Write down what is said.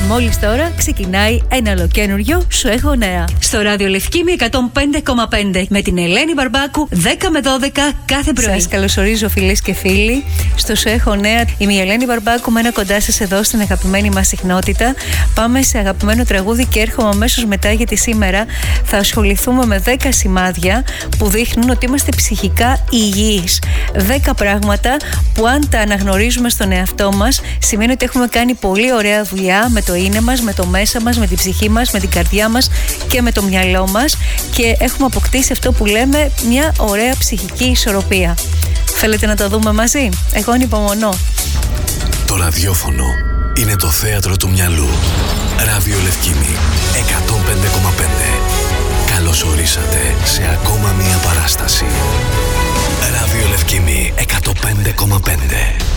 μόλις τώρα ξεκινάει ένα ολοκένουργιο Σου έχω νέα. Στο ράδιο Λευκήμη 105,5 με την Ελένη Μπαρμπάκου 10 με 12 κάθε πρωί. Σας καλωσορίζω φίλες και φίλοι στο Σου έχω νέα. Είμαι η Ελένη Μπαρμπάκου, μένω κοντά σας εδώ στην αγαπημένη μας συχνότητα. Πάμε σε αγαπημένο τραγούδι και έρχομαι αμέσως μετά, γιατί σήμερα θα ασχοληθούμε με 10 σημάδια που δείχνουν ότι είμαστε ψυχικά υγιείς. 10 πράγματα που αν τα αναγνωρίζουμε στον εαυτό μας σημαίνει ότι έχουμε κάνει πολύ ωραία δουλειά με το είναι μας, με το μέσα μας, με την ψυχή μας, με την καρδιά μας και με το μυαλό μας και έχουμε αποκτήσει αυτό που λέμε μια ωραία ψυχική ισορροπία. Θέλετε να το δούμε μαζί? Εγώ ανυπομονώ. Το ραδιόφωνο είναι το θέατρο του μυαλού. Ράδιο Λευκήμη 105,5. Καλώς ορίσατε σε ακόμα μία παράσταση. Ράδιο Λευκήμη 105,5.